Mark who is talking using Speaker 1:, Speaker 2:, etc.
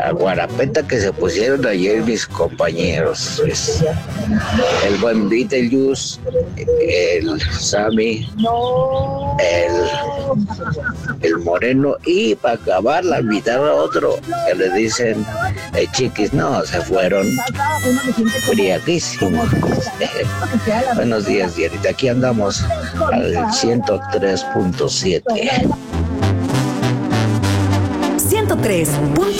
Speaker 1: la guarapeta que se pusieron ayer mis compañeros. Pues, el buen Beetlejuice, el Sammy, el Moreno, y para acabar la mitad a otro que le dicen chiquis. No, se fueron friaquísimos. Buenos días, Dianita. Aquí andamos al 103.7.
Speaker 2: 103.7